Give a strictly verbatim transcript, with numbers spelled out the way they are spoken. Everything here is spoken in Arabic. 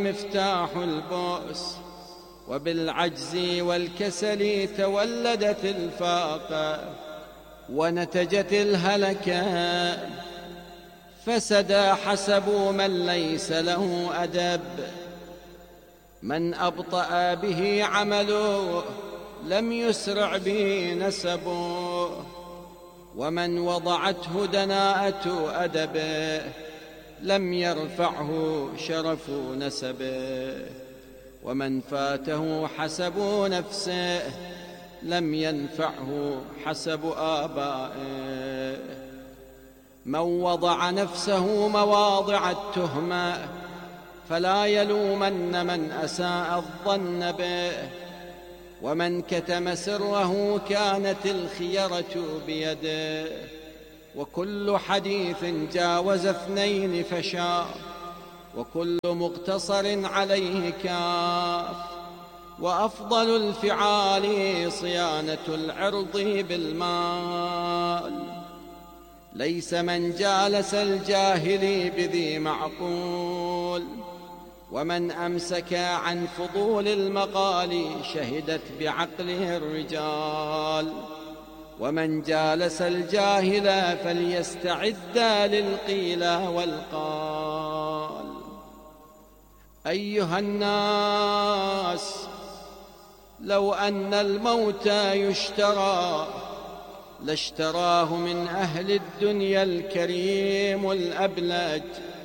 مفتاح البؤس، وبالعجز والكسل تولدت الفاقة ونتجت الهلكة. فسد حسب من ليس له أدب، من أبطأ به عمله لم يسرع به نسبه، ومن وضعته دناءة أدبه لم يرفعه شرف نسبه، ومن فاته حسب نفسه لم ينفعه حسب آبائه. من وضع نفسه مواضع التهمة فلا يلومن من أساء الظن به، ومن كتم سره كانت الخيرة بيده، وكل حديث جاوز اثنين فشا، وكل مقتصر عليه كاف. وأفضل الفعال صيانة العرض بالمال، ليس من جالس الجاهل بذي معقول، ومن أمسك عن فضول المقال شهدت بعقله الرجال، ومن جالس الجاهل فليستعد للقيل والقال. أيها الناس، لو أن الموت يشترى لاشتراه من أهل الدنيا الكريم الأبلج،